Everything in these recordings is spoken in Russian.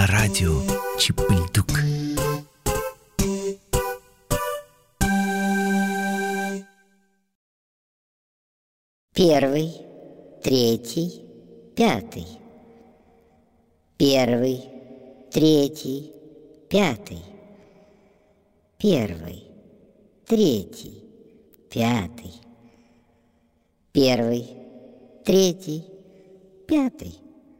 радио Чип-и-Дук. Первый, третий, пятый. Первый, третий, пятый. Первый, третий, пятый. Первый, третий, пятый.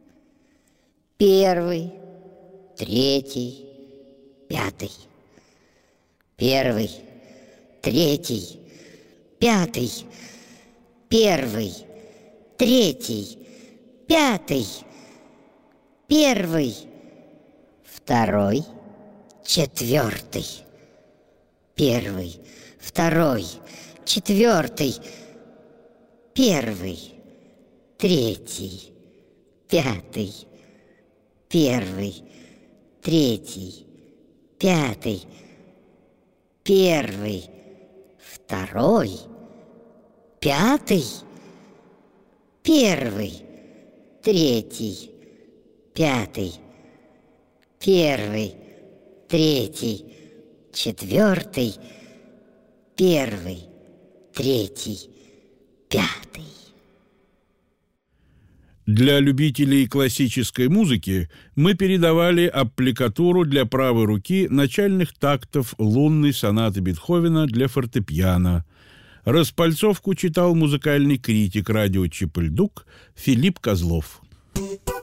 Первый, третий, пятый. Первый, третий, пятый. Первый, третий, пятый. Первый, второй, четвертый. Первый, второй, четвертый. Первый, третий, пятый. Первый, третий, пятый. Первый, второй, пятый. Первый, третий, пятый. Первый, третий, четвертый. Первый, третий, пятый. Для любителей классической музыки мы передавали аппликатуру для правой руки начальных тактов лунной сонаты Бетховена для фортепиано. Распальцовку читал музыкальный критик радио Чип-и-Дук Филипп Козлов.